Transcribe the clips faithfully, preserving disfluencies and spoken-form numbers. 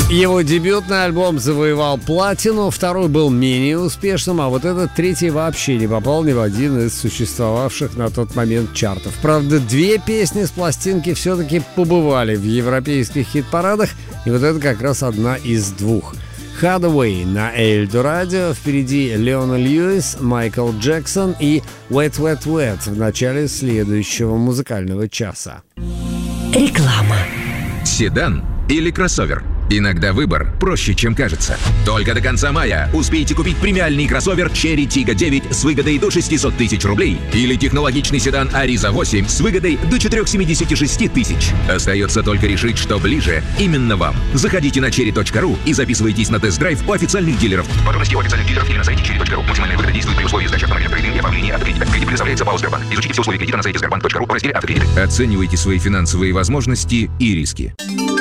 Его дебютный альбом завоевал платину, второй был менее успешным, а вот этот третий вообще не попал ни в один из существовавших на тот момент чартов. Правда, две песни с пластинки все-таки побывали в европейских хит-парадах, и вот это как раз одна из двух. Hathaway на Эльдо Радио, впереди Леона Льюис, Майкл Джексон и Wet Wet Wet в начале следующего музыкального часа. Реклама. Седан или кроссовер? Иногда выбор проще, чем кажется. Только до конца мая успейте купить премиальный кроссовер Cherry Tiggo девять с выгодой до шестьсот тысяч рублей или технологичный седан Ariza восемь с выгодой до четыреста семьдесят шесть тысяч. Остается только решить, что ближе именно вам. Заходите на черри точка ру и записывайтесь на тест-драйв у официальных дилеров. Подробности у официальных дилеров или на сайте черри точка ру. Максимальная выгода действует при условии сдачи автомобиля в кредит и оформлении автокредита. Кредит предоставляется ПАО «Сбербанк». Изучите все условия кредита на сайте сбербанк точка ру в разделе «Автокредиты». Оценивайте свои финансовые возможности и риски.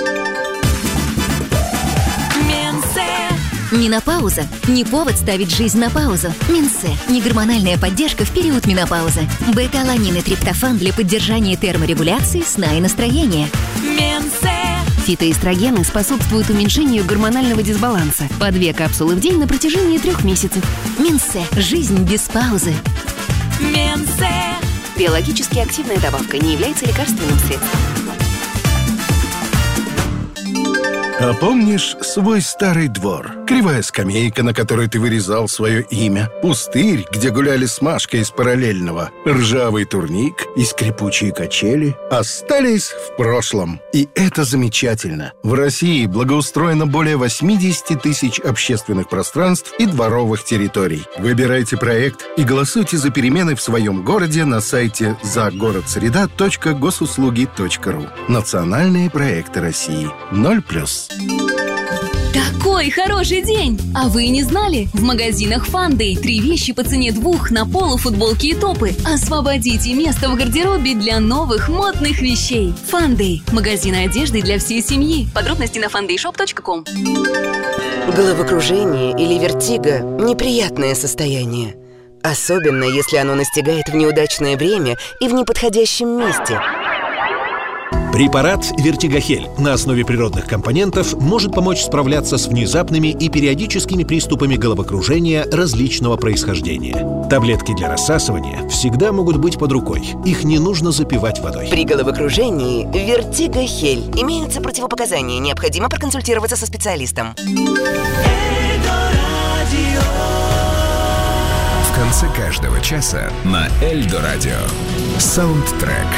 Менопауза – не повод ставить жизнь на паузу. Минсе – негормональная поддержка в период менопаузы. Бета-аланин и триптофан для поддержания терморегуляции, сна и настроения. Минсе. Фитоэстрогены способствуют уменьшению гормонального дисбаланса. По две капсулы в день на протяжении трех месяцев. Минсе – жизнь без паузы. Минсе. Биологически активная добавка, не является лекарственным средством. А помнишь свой старый двор? Кривая скамейка, на которой ты вырезал свое имя, пустырь, где гуляли с Машкой из параллельного, ржавый турник и скрипучие качели остались в прошлом. И это замечательно. В России благоустроено более восемьдесят тысяч общественных пространств и дворовых территорий. Выбирайте проект и голосуйте за перемены в своем городе на сайте загородсреда точка госуслуги точка ру. Национальные проекты России. ноль плюс. Такой хороший день! А вы не знали? В магазинах Фандэй три вещи по цене двух на полу, футболки и топы. Освободите место в гардеробе для новых модных вещей. Фандэй – магазин одежды для всей семьи. Подробности на фандэй шоп точка ком. Головокружение или вертиго – неприятное состояние. Особенно, если оно настигает в неудачное время и в неподходящем месте. Препарат «Вертигохель» на основе природных компонентов может помочь справляться с внезапными и периодическими приступами головокружения различного происхождения. Таблетки для рассасывания всегда могут быть под рукой. Их не нужно запивать водой. При головокружении «Вертигохель» имеются противопоказания. Необходимо проконсультироваться со специалистом. В конце каждого часа на Эльдо Радио саундтрек.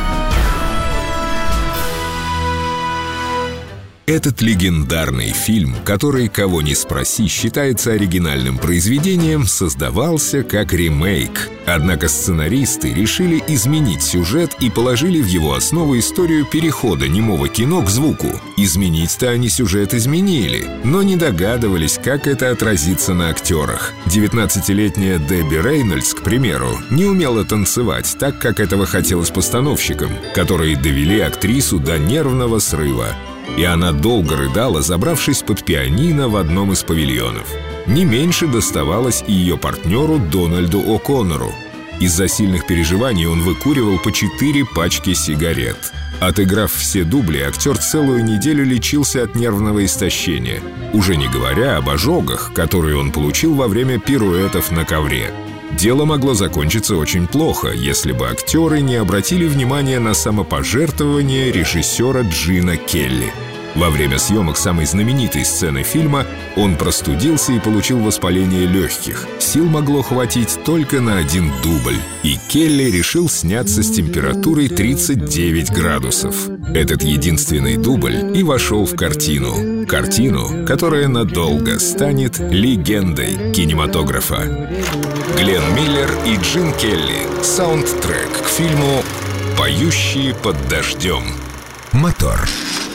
Этот легендарный фильм, который, кого ни спроси, считается оригинальным произведением, создавался как ремейк. Однако сценаристы решили изменить сюжет и положили в его основу историю перехода немого кино к звуку. Изменить-то они сюжет изменили, но не догадывались, как это отразится на актерах. девятнадцатилетняя Дебби Рейнольдс, к примеру, не умела танцевать так, как этого хотелось постановщикам, которые довели актрису до нервного срыва. И она долго рыдала, забравшись под пианино в одном из павильонов. Не меньше доставалось и ее партнеру Дональду О'Коннору. Из-за сильных переживаний он выкуривал по четыре пачки сигарет. Отыграв все дубли, актер целую неделю лечился от нервного истощения, уже не говоря об ожогах, которые он получил во время пируэтов на ковре. Дело могло закончиться очень плохо, если бы актеры не обратили внимания на самопожертвование режиссера Джина Келли. Во время съемок самой знаменитой сцены фильма он простудился и получил воспаление легких. Сил могло хватить только на один дубль, и Келли решил сняться с температурой тридцать девять градусов. Этот единственный дубль и вошел в картину. Картину, которая надолго станет легендой кинематографа. Гленн Миллер и Джин Келли. Саундтрек к фильму «Поющие под дождем». Мотор.